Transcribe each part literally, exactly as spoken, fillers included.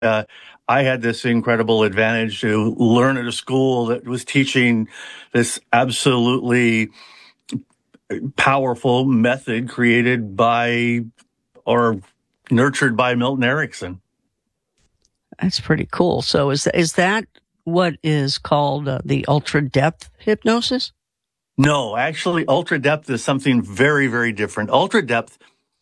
uh, I had this incredible advantage to learn at a school that was teaching this absolutely powerful method created by or nurtured by Milton Erickson. That's pretty cool. So is, is that what is called uh, the ultra depth hypnosis? No, actually, ultra depth is something very, very different. Ultra depth,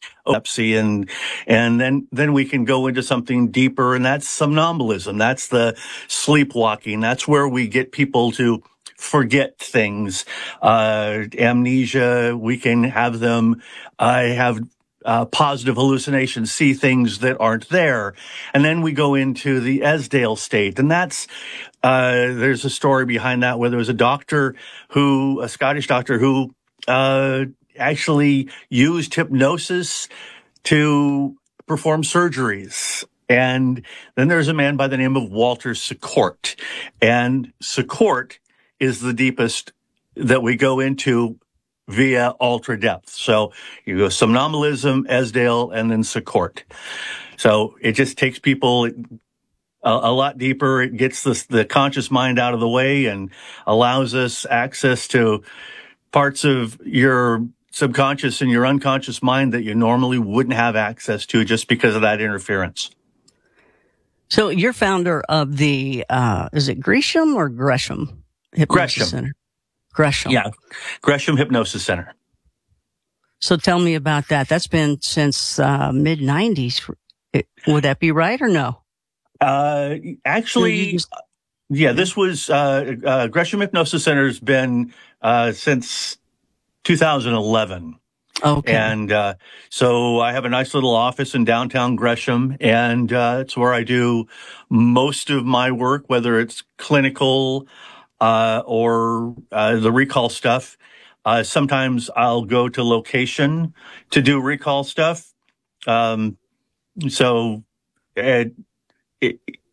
and and then then we can go into something deeper, and that's somnambulism. That's the sleepwalking. That's where we get people to forget things, uh, amnesia. We can have them uh, have uh, positive hallucinations, see things that aren't there, and then we go into the Esdale state, and that's. Uh, there's a story behind that where there was a doctor who, a Scottish doctor who, uh, actually used hypnosis to perform surgeries. And then there's a man by the name of Walter Secourt. And Secourt is the deepest that we go into via ultra depth. So you go somnambulism, Esdale, and then Secourt. So it just takes people a, a lot deeper. It gets the, the conscious mind out of the way and allows us access to parts of your subconscious and your unconscious mind that you normally wouldn't have access to just because of that interference. So you're founder of the, uh, is it Gresham or Gresham Hypnosis Gresham. Center? Gresham. Yeah, Gresham Hypnosis Center. So tell me about that. That's been since uh, mid nineties. Would that be right or no? Uh, actually, just... yeah, this was, uh, uh, Gresham Hypnosis Center has been, uh, since two thousand eleven. Okay. And, uh, so I have a nice little office in downtown Gresham, and, uh, it's where I do most of my work, whether it's clinical, uh, or, uh, the recall stuff. Uh, sometimes I'll go to location to do recall stuff. Um, so, it, It,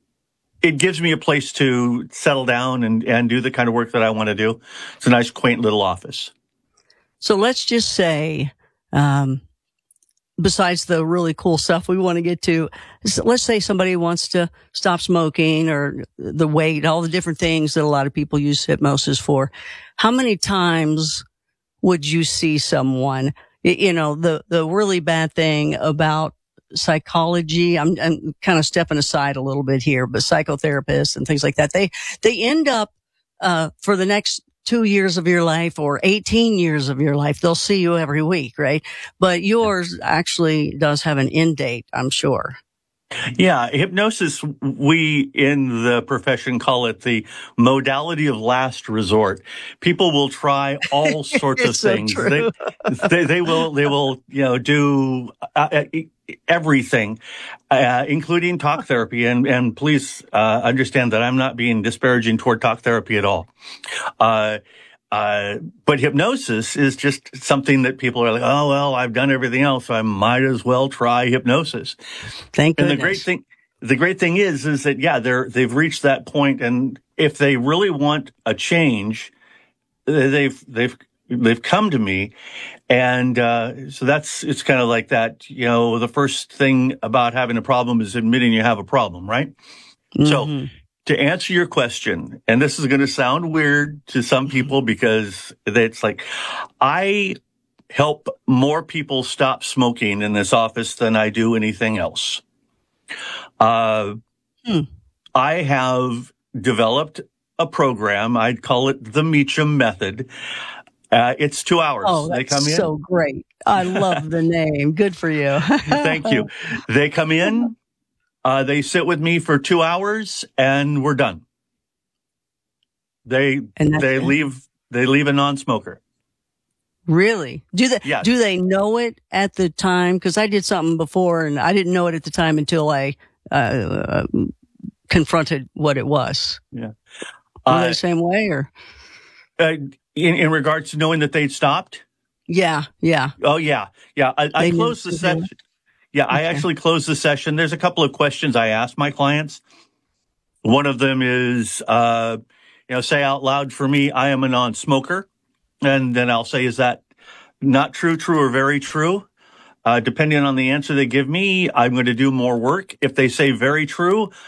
it gives me a place to settle down and, and do the kind of work that I want to do. It's a nice, quaint little office. So let's just say, um, besides the really cool stuff we want to get to, let's say somebody wants to stop smoking or the weight, all the different things that a lot of people use hypnosis for. How many times would you see someone, you know, the, the really bad thing about psychology, I'm, I'm kind of stepping aside a little bit here, but psychotherapists and things like that, they, they end up, uh, for the next two years of your life or eighteen years of your life, they'll see you every week, right? But yours actually does have an end date, I'm sure. Yeah, hypnosis, we in the profession call it the modality of last resort. People will try all sorts of so things. True. They, they, they will, they will, you know, do uh, everything, uh, including talk therapy. And, and please, uh, understand that I'm not being disparaging toward talk therapy at all. Uh, Uh, but hypnosis is just something that people are like, oh, well, I've done everything else, so I might as well try hypnosis. Thank goodness. And the great thing, the great thing is, is that, yeah, they're, they've reached that point, and if they really want a change, they've, they've, they've come to me. And, uh, so that's, it's kind of like that, you know, the first thing about having a problem is admitting you have a problem, right? Mm-hmm. So, to answer your question, and this is going to sound weird to some people because it's like, I help more people stop smoking in this office than I do anything else. Uh, hmm. I have developed a program. I'd call it the Meacham Method. Uh, it's two hours. Oh, that's they come in. So great. I love the name. Good for you. Thank you. They come in. Uh, they sit with me for two hours and we're done. They, they it. leave, they leave a non-smoker. Really? Do they, yes. do they know it at the time? Cause I did something before and I didn't know it at the time until I, uh, confronted what it was. Yeah. Are uh, they the same way or? Uh, in, in regards to knowing that they'd stopped? Yeah. Yeah. Oh yeah. Yeah. I, I closed the session. Yeah, I okay. actually closed the session. There's a couple of questions I ask my clients. One of them is, uh, you know, say out loud for me, I am a non-smoker. And then I'll say, is that not true, true, or very true? Uh, depending on the answer they give me, I'm going to do more work. If they say very true,